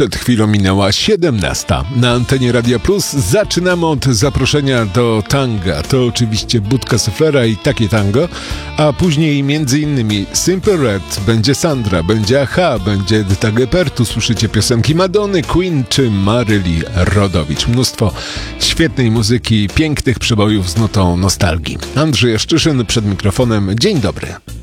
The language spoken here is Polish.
Przed chwilą minęła 17. Na antenie Radia Plus zaczynamy od zaproszenia do tanga. To oczywiście Budka Suflera i takie tango, a później m.in. Simple Red, będzie Sandra, będzie Aha, będzie Edyta Gepertu, słyszycie piosenki Madony, Queen czy Maryli Rodowicz. Mnóstwo świetnej muzyki, pięknych przebojów z notą nostalgii. Andrzej Jaszczyszyn przed mikrofonem. Dzień dobry.